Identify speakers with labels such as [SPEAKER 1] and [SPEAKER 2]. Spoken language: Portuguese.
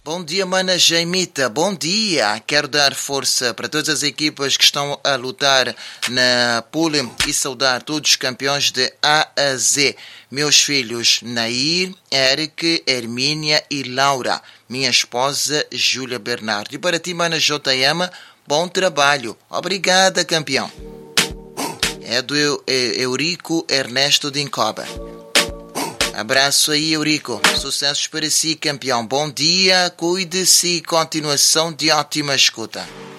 [SPEAKER 1] Bom dia, mana Jaimita. Bom dia. Quero dar força para todas as equipas que estão a lutar na pool e saudar todos os campeões de A a Z. Meus filhos Nair, Eric, Hermínia e Laura. Minha esposa Júlia Bernardo. E para ti, mana JM, bom trabalho. Obrigada, campeão. É do Eurico Ernesto de Incoba. Abraço aí, Eurico. Sucessos para si, campeão. Bom dia, cuide-se e continuação de ótima escuta.